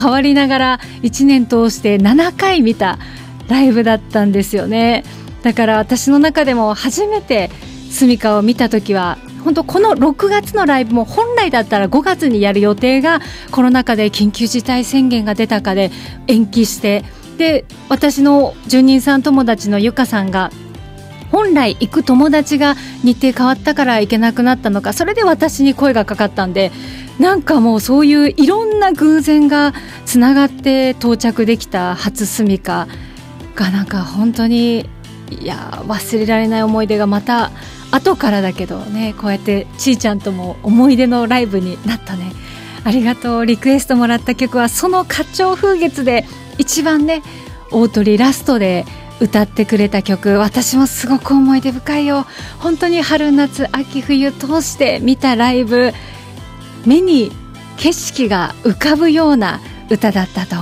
変わりながら1年通して7回見たライブだったんですよね。だから私の中でも初めてスミカを見た時は本当この6月のライブも本来だったら5月にやる予定がコロナ禍で緊急事態宣言が出たかで延期して、で私の住人さん友達のゆかさんが本来行く友達が日程変わったから行けなくなったのか、それで私に声がかかったんで、なんかもうそういういろんな偶然がつながって到着できた初スミカがなんか本当に忘れられない思い出がまた後からだけどね、こうやってちーちゃんとも思い出のライブになったね。ありがとう。リクエストもらった曲はその花鳥風月で一番ね、大鳥ラストで歌ってくれた曲、私もすごく思い出深いよ。本当に春夏秋冬通して見たライブ、目に景色が浮かぶような歌だったと